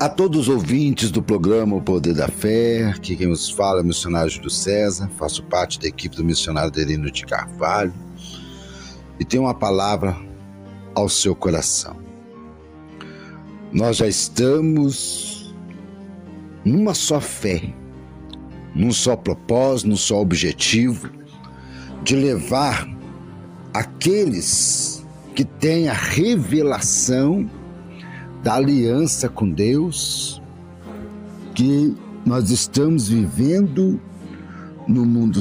A todos os ouvintes do programa O Poder da Fé, aqui quem nos fala é o missionário Júlio César, faço parte da equipe do missionário Adelino de Carvalho e tenho uma palavra ao seu coração. Nós já estamos numa só fé, num só propósito, num só objetivo de levar aqueles que têm a revelação da aliança com Deus, que nós estamos vivendo num mundo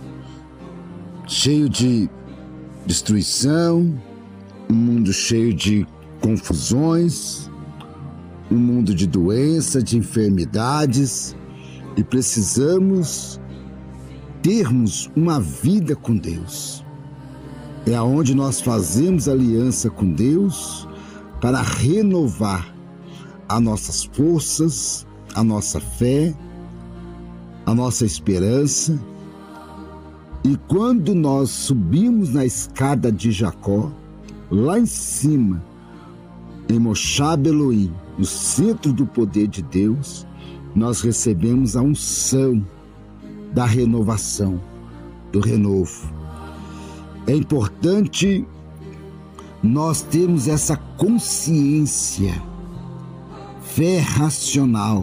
cheio de destruição, um mundo cheio de confusões, um mundo de doença, de enfermidades, e precisamos termos uma vida com Deus. É aonde nós fazemos aliança com Deus para renovar as nossas forças, a nossa fé, a nossa esperança. E quando nós subimos na escada de Jacó, lá em cima, em Moshab Elohim, no centro do poder de Deus, nós recebemos a unção da renovação, do renovo. É importante nós termos essa consciência, fé racional,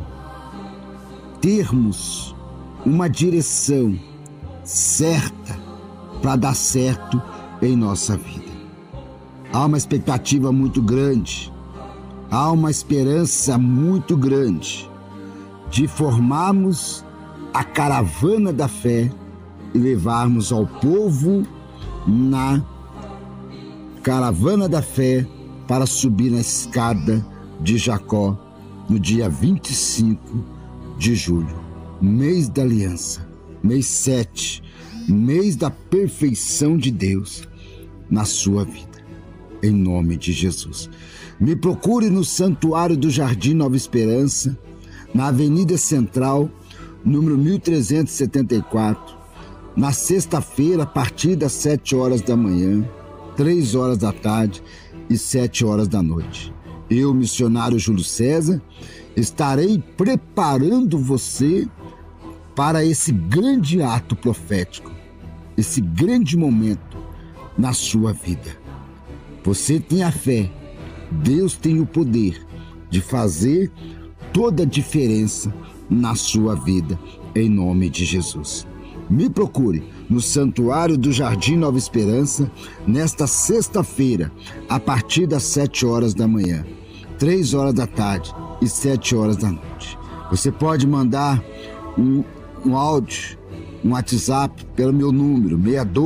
termos uma direção certa para dar certo em nossa vida. Há uma expectativa muito grande, há uma esperança muito grande de formarmos a caravana da fé e levarmos ao povo na caravana da fé para subir na escada de Jacó no dia 25 de julho, mês da aliança, mês 7, mês da perfeição de Deus na sua vida, em nome de Jesus. Me procure no Santuário do Jardim Nova Esperança, na Avenida Central, número 1374, na sexta-feira, a partir das 7 horas da manhã, 3 horas da tarde e 7 horas da noite. Eu, missionário Júlio César, estarei preparando você para esse grande ato profético, esse grande momento na sua vida. Você tem a fé, Deus tem o poder de fazer toda a diferença na sua vida, em nome de Jesus. Me procure no Santuário do Jardim Nova Esperança, nesta sexta-feira, a partir das 7 horas da manhã, 3 horas da tarde e 7 horas da noite. Você pode mandar um áudio, um WhatsApp pelo meu número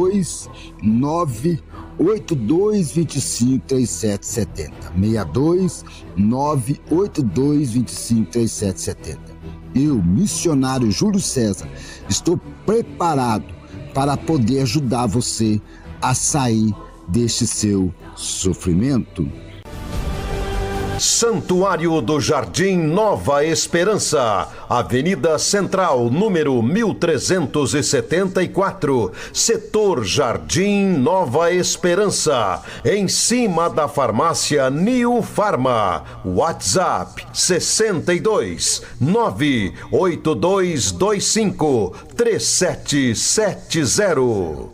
62982253770, 62982253770. Eu, missionário Júlio César, estou preparado para poder ajudar você a sair deste seu sofrimento. Santuário do Jardim Nova Esperança, Avenida Central, número 1374, Setor Jardim Nova Esperança, em cima da farmácia New Farma. WhatsApp 62 98225 3770.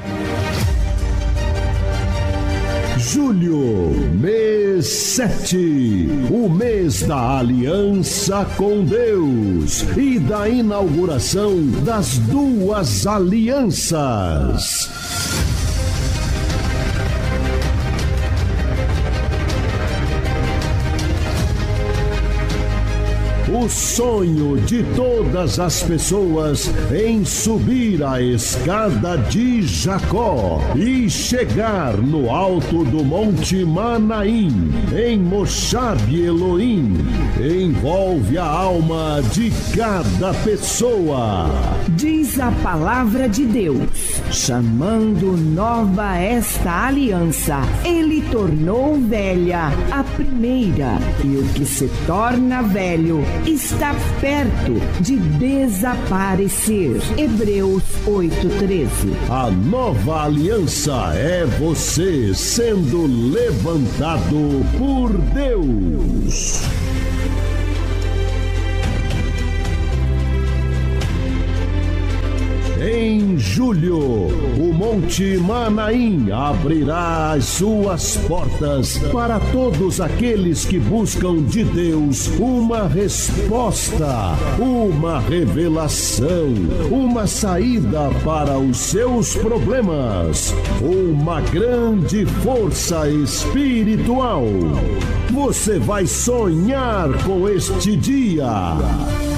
Julho, mês 7, o mês da aliança com Deus e da inauguração das 2 alianças. O sonho de todas as pessoas em subir a escada de Jacó e chegar no alto do Monte Manaim, em Moshab Elohim, envolve a alma de cada pessoa. Diz a palavra de Deus, chamando nova esta aliança, ele tornou velha a primeira, e o que se torna velho está perto de desaparecer. Hebreus 8:13. A nova aliança é você sendo levantado por Deus. julho, o Monte Manaim abrirá as suas portas para todos aqueles que buscam de Deus uma resposta, uma revelação, uma saída para os seus problemas, uma grande força espiritual. Você vai sonhar com este dia.